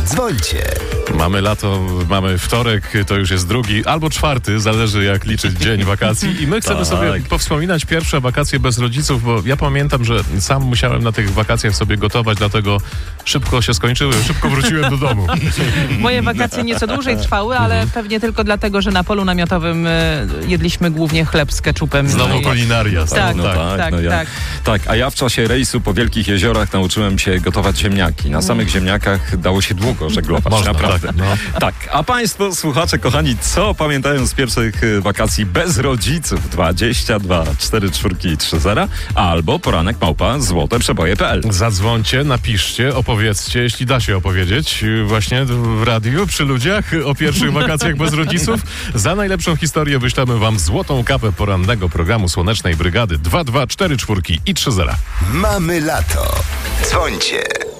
Dzwońcie. Mamy lato, mamy wtorek, to już jest drugi albo czwarty, zależy jak liczyć dzień wakacji i my chcemy sobie powspominać pierwsze wakacje bez rodziców, bo ja pamiętam, że sam musiałem na tych wakacjach sobie gotować, dlatego szybko się skończyły, szybko wróciłem do domu. Moje wakacje nieco dłużej trwały, ale pewnie tylko dlatego, że na polu namiotowym jedliśmy głównie chleb z keczupem. Znowu kulinaria. Tak, tak. A ja w czasie rejsu po Wielkich Jeziorach nauczyłem się gotować ziemniaki. Na samych ziemniakach dało się długo żeglować. Można, naprawdę. tak. Tak, a państwo, słuchacze, kochani, co pamiętają z pierwszych wakacji bez rodziców? 22 44 30 albo poranek @złoteprzeboje.pl. Zadzwońcie, napiszcie, opowiedzcie, jeśli da się opowiedzieć, właśnie w radiu, przy ludziach, o pierwszych wakacjach bez rodziców. Za najlepszą historię wyślemy wam złotą kapę porannego programu Słonecznej Brygady 2, 2, 4, 4 i 3 0. Mamy lato. Dzwońcie.